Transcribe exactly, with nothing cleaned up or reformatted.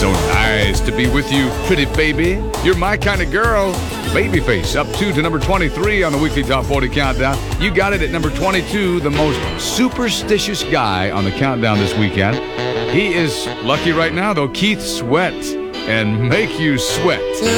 So nice to be with you, pretty baby. You're my kind of girl. Babyface up two to number twenty-three on the weekly Top forty Countdown. You got it at number twenty-two, the most superstitious guy on the countdown this weekend. He is lucky right now, though. Keith Sweat and Make You Sweat.